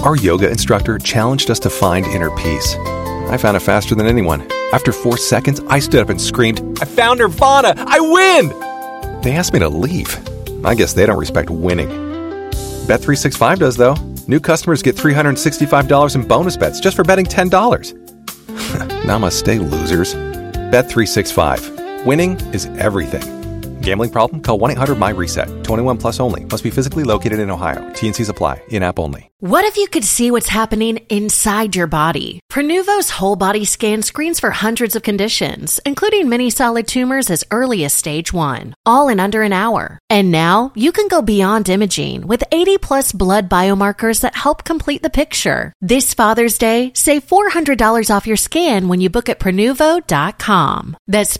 Our yoga instructor challenged us to find inner peace. I found it faster than anyone. After 4 seconds, I stood up and screamed, "I found Nirvana! I win!" They asked me to leave. I guess they don't respect winning. Bet365 does, though. New customers get $365 in bonus bets just for betting $10. Namaste, losers. Bet365. Winning is everything. Gambling problem? Call 1-800-MY-RESET. 21 plus only. Must be physically located in Ohio. T&Cs apply. In-app only. What if you could see what's happening inside your body? Prenuvo's whole body scan screens for hundreds of conditions, including many solid tumors as early as stage 1, all in under an hour. And now you can go beyond imaging with 80 plus blood biomarkers that help complete the picture. This Father's Day, save $400 off your scan when you book at Prenuvo.com. That's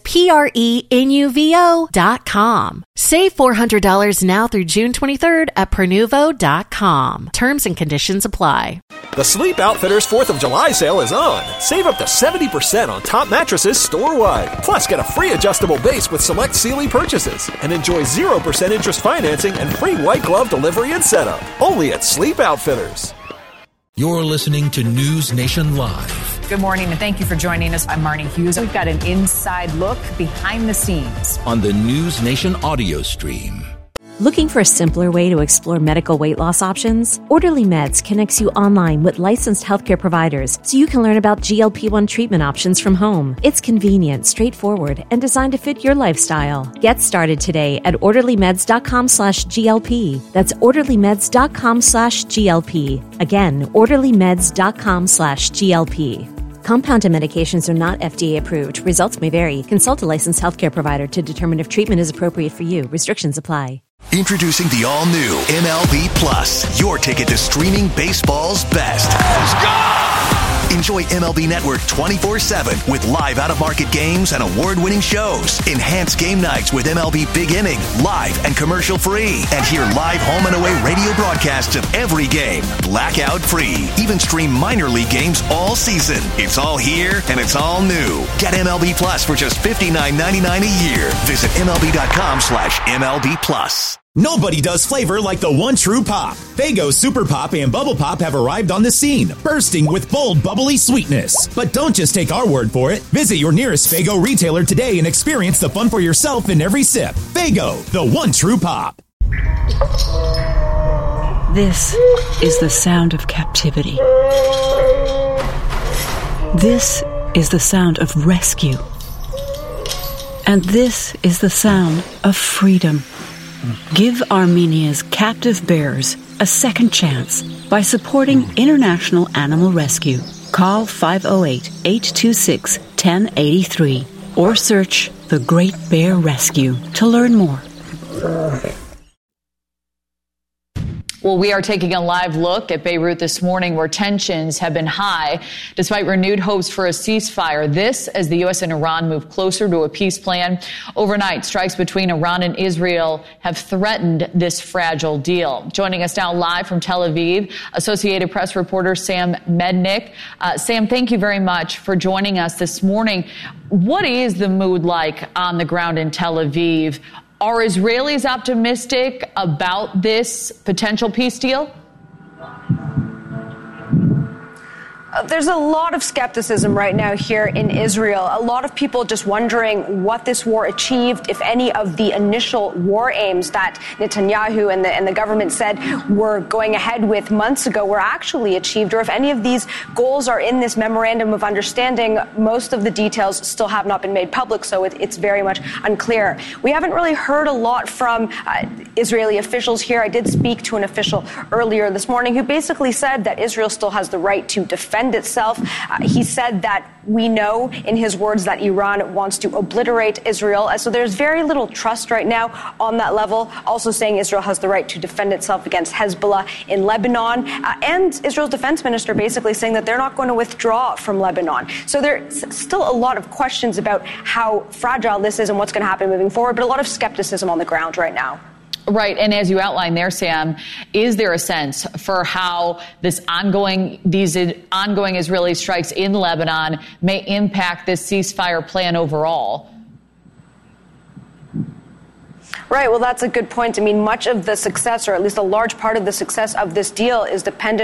Prenuvo.com. Save $400 now through June 23rd at Prenuvo.com. Terms and conditions apply. The Sleep Outfitters 4th of July sale is on. Save up to 70% on top mattresses store-wide. Plus, get a free adjustable base with select Sealy purchases. And enjoy 0% interest financing and free white glove delivery and setup. Only at Sleep Outfitters. You're listening to News Nation Live. Good morning, and thank you for joining us. I'm Marnie Hughes. We've got an inside look behind the scenes on the News Nation audio stream. Looking for a simpler way to explore medical weight loss options? Orderly Meds connects you online with licensed healthcare providers so you can learn about GLP-1 treatment options from home. It's convenient, straightforward, and designed to fit your lifestyle. Get started today at orderlymeds.com/GLP. That's orderlymeds.com/GLP. Again, orderlymeds.com/GLP. Compounded medications are not FDA approved. Results may vary. Consult a licensed healthcare provider to determine if treatment is appropriate for you. Restrictions apply. Introducing the all-new MLB Plus, your ticket to streaming baseball's best. Let's go! Enjoy MLB Network 24/7 with live out-of-market games and award-winning shows. Enhance game nights with MLB Big Inning, live and commercial-free. And hear live home and away radio broadcasts of every game, blackout-free. Even stream minor league games all season. It's all here and it's all new. Get MLB Plus for just $59.99 a year. Visit MLB.com/MLB Plus. Nobody does flavor like the one true pop. Faygo Super Pop and Bubble Pop have arrived on the scene, bursting with bold, bubbly sweetness. But don't just take our word for it. Visit your nearest Faygo retailer today and experience the fun for yourself in every sip. Faygo, the one true pop. This is the sound of captivity. This is the sound of rescue. And this is the sound of freedom. Give Armenia's captive bears a second chance by supporting International Animal Rescue. Call 508-826-1083 or search The Great Bear Rescue to learn more. Well, we are taking a live look at Beirut this morning, where tensions have been high despite renewed hopes for a ceasefire. This as the U.S. and Iran move closer to a peace plan. Overnight, strikes between Iran and Israel have threatened this fragile deal. Joining us now live from Tel Aviv, Associated Press reporter Sam Mednick. Sam, thank you very much for joining us this morning. What is the mood like on the ground in Tel Aviv? Are Israelis optimistic about this potential peace deal? There's a lot of skepticism right now here in Israel. A lot of people just wondering what this war achieved, if any of the initial war aims that Netanyahu and the government said were going ahead with months ago were actually achieved, or if any of these goals are in this memorandum of understanding. Most of the details still have not been made public, so it's very much unclear. We haven't really heard a lot from Israeli officials here. I did speak to an official earlier this morning who basically said that Israel still has the right to defend itself. He said that we know, in his words, that Iran wants to obliterate Israel. So there's very little trust right now on that level. Also saying Israel has the right to defend itself against Hezbollah in Lebanon. And Israel's defense minister basically saying that they're not going to withdraw from Lebanon. So there's still a lot of questions about how fragile this is and what's going to happen moving forward, but a lot of skepticism on the ground right now. Right. And as you outlined there, Sam, is there a sense for how these ongoing Israeli strikes in Lebanon may impact this ceasefire plan overall? Right. Well, that's a good point. I mean, much of the success, or at least a large part of the success of this deal, is dependent